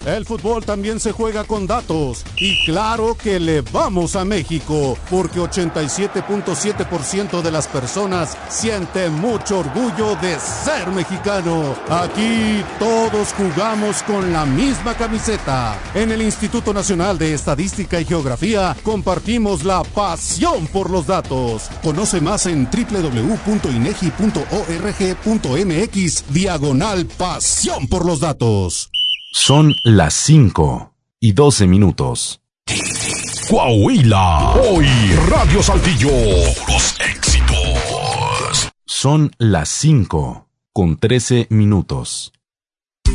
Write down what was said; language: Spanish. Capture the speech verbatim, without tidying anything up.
El fútbol también se juega con datos y claro que le vamos a México porque ochenta y siete punto siete por ciento de las personas siente mucho orgullo de ser mexicano. Aquí todos jugamos con la misma camiseta. En el Instituto Nacional de Estadística y Geografía compartimos la pasión por los datos. Conoce más en doble u doble u doble u punto inegi punto org punto mx diagonal pasión por los datos. Son las cinco y doce minutos. Coahuila, hoy Radio Saltillo, los éxitos. Son las cinco con trece minutos.